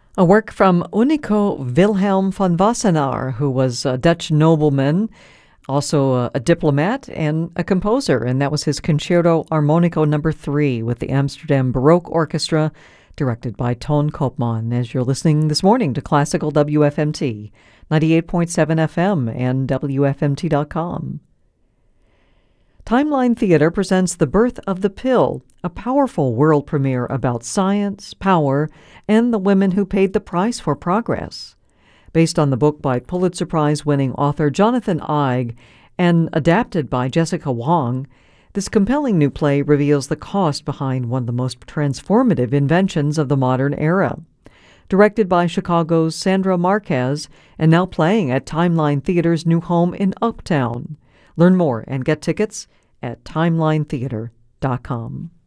A work from Unico Wilhelm von Wassenaar, who was a Dutch nobleman, also a diplomat and a composer, and that was his Concerto Armonico Number 3 with the Amsterdam Baroque Orchestra, directed by Toon Koopman, as you're listening this morning to Classical WFMT, 98.7 FM and WFMT.com. Timeline Theater presents The Birth of the Pill, a powerful world premiere about science, power, and the women who paid the price for progress. Based on the book by Pulitzer Prize-winning author Jonathan Eig and adapted by Jessica Wong, this compelling new play reveals the cost behind one of the most transformative inventions of the modern era. Directed by Chicago's Sandra Marquez and now playing at Timeline Theater's new home in Uptown. Learn more and get tickets at timelinetheater.com.